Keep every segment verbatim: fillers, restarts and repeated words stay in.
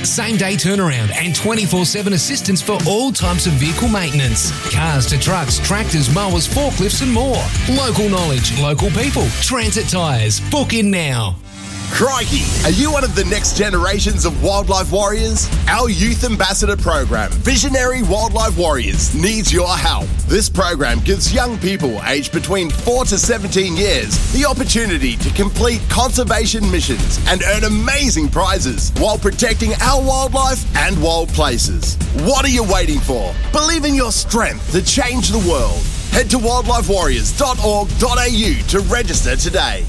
same-day turnaround and twenty-four seven assistance for all types of vehicle maintenance. Cars to trucks, tractors, mowers, forklifts and more. Local knowledge, local people. Transit Tyres. Book in now. Crikey! Are you one of the next generations of wildlife warriors? Our youth ambassador program, Visionary Wildlife Warriors, needs your help. This program gives young people aged between four to seventeen years the opportunity to complete conservation missions and earn amazing prizes while protecting our wildlife and wild places. What are you waiting for? Believe in your strength to change the world. Head to wildlife warriors dot org dot a u to register today.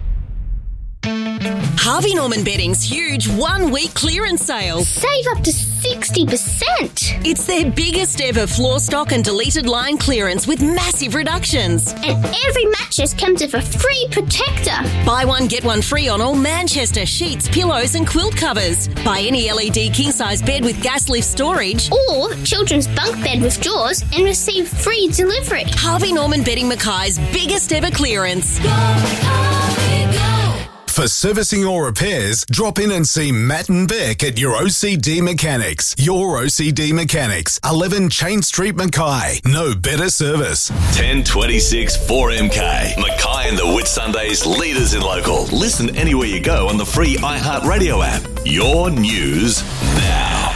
Harvey Norman Bedding's huge one-week clearance sale. Save up to sixty percent. It's their biggest ever floor stock and deleted line clearance with massive reductions. And every mattress comes with a free protector. Buy one, get one free on all Manchester sheets, pillows and quilt covers. Buy any L E D king-size bed with gas lift storage. Or children's bunk bed with drawers and receive free delivery. Harvey Norman Bedding Mackay's biggest ever clearance. Go, Harvey, go. For servicing or repairs, drop in and see Matt and Beck at your O C D Mechanics. Your O C D Mechanics, eleven Chain Street, Mackay. No better service. ten twenty-six four M K. Mackay and the Whitsundays, leaders in local. Listen anywhere you go on the free iHeartRadio app. Your news now.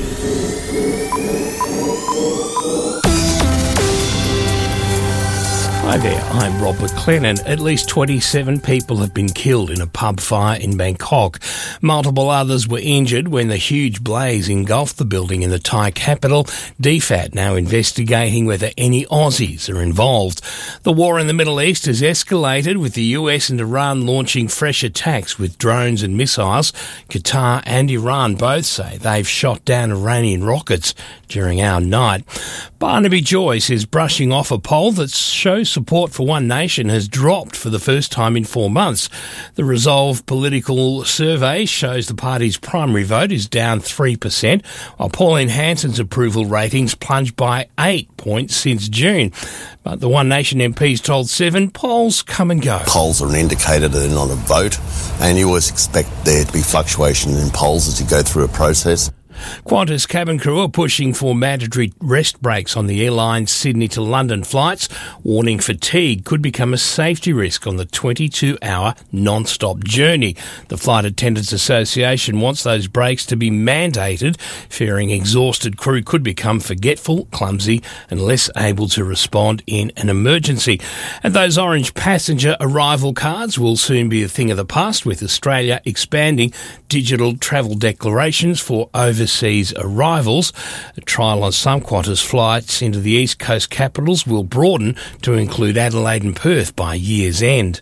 Hi there, I'm Rob McLennan. At least twenty-seven people have been killed in a pub fire in Bangkok. Multiple others were injured when the huge blaze engulfed the building in the Thai capital. D F A T now investigating whether any Aussies are involved. The war in the Middle East has escalated, with the U S and Iran launching fresh attacks with drones and missiles. Qatar and Iran both say they've shot down Iranian rockets during our night. Barnaby Joyce is brushing off a poll that shows support for One Nation has dropped for the first time in four months. The Resolve political survey shows the party's primary vote is down three percent, while Pauline Hanson's approval ratings plunged by eight points since June. But the One Nation M Ps told Seven polls come and go. Polls are an indicator that they're not a vote, and you always expect there to be fluctuation in polls as you go through a process. Qantas cabin crew are pushing for mandatory rest breaks on the airline's Sydney to London flights, warning fatigue could become a safety risk on the twenty-two hour non-stop journey. The Flight Attendants Association wants those breaks to be mandated, fearing exhausted crew could become forgetful, clumsy and less able to respond in an emergency. And those orange passenger arrival cards will soon be a thing of the past, with Australia expanding digital travel declarations for overseas Overseas arrivals. A trial on some Qantas flights into the East Coast capitals will broaden to include Adelaide and Perth by year's end.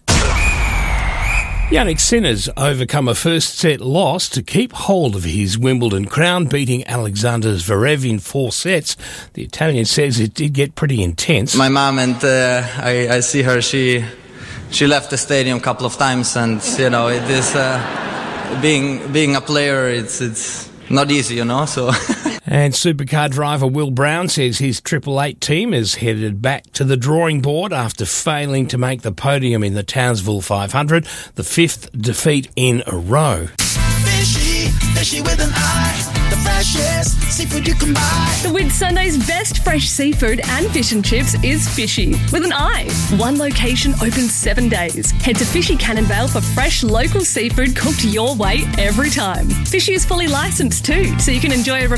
Yannick Sinner's overcome a first set loss to keep hold of his Wimbledon crown, beating Alexander Zverev in four sets. The Italian says it did get pretty intense. My mum and uh, I, I see her, she she left the stadium a couple of times, and you know, it is uh, being being a player, it's it's not easy, you know, so... And supercar driver Will Brown says his Triple Eight team is headed back to the drawing board after failing to make the podium in the Townsville five hundred, the fifth defeat in a row. Fishy, fishy with an eye, the freshest seafood you can buy. The Whitsundays' best fresh seafood and fish and chips is Fishy with an eye. One location open seven days. Head to Fishy Cannonvale for fresh local seafood cooked your way every time. Fishy is fully licensed too, so you can enjoy a